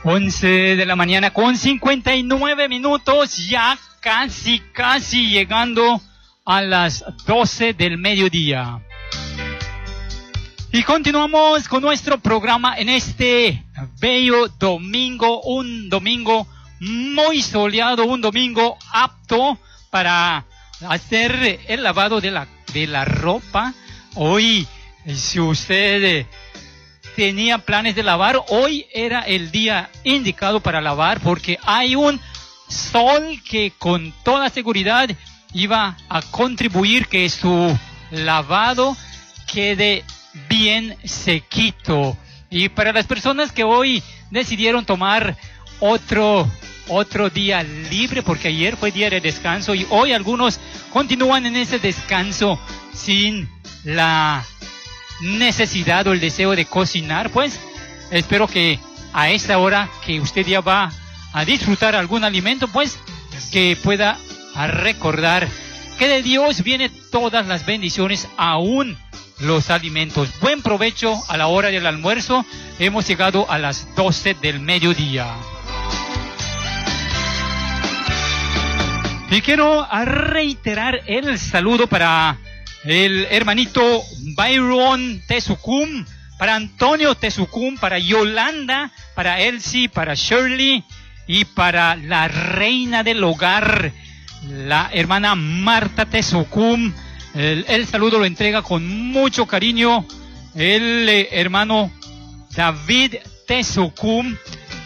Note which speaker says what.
Speaker 1: 11 de la mañana con 59 minutos, ya casi llegando a las 12 del mediodía. Y continuamos con nuestro programa en este bello domingo, un domingo muy soleado, un domingo apto para hacer el lavado de la ropa. Hoy, si usted tenía planes de lavar, hoy era el día indicado para lavar, porque hay un sol que con toda seguridad iba a contribuir que su lavado quede bien sequito. Y para las personas que hoy decidieron tomar otro día libre, porque ayer fue día de descanso y hoy algunos continúan en ese descanso sin la necesidad o el deseo de cocinar, pues espero que a esta hora que usted ya va a disfrutar algún alimento, pues que pueda recordar que de Dios vienen todas las bendiciones, aún los alimentos. Buen provecho a la hora del almuerzo. Hemos llegado a las 12 del mediodía. Y quiero reiterar el saludo para el hermanito Byron Tesucum, para Antonio Tesucum, para Yolanda, para Elsie, para Shirley y para la reina del hogar, la hermana Marta Tesucum. El saludo lo entrega con mucho cariño el hermano David Tesucum,